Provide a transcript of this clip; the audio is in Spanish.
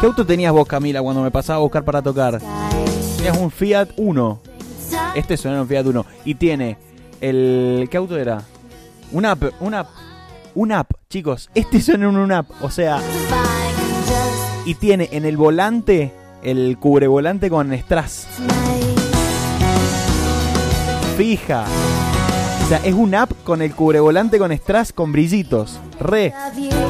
¿Qué auto tenías vos, Camila, cuando me pasaba a buscar para tocar? Tenías un Fiat Uno. Este suena un Fiat Uno. Y tiene el... ¿Qué auto era? Un up, chicos. Este suena un up. O sea... Y tiene en el volante el cubrevolante con strass. Fija. O sea, es un up con el cubrevolante con strass con brillitos. Re.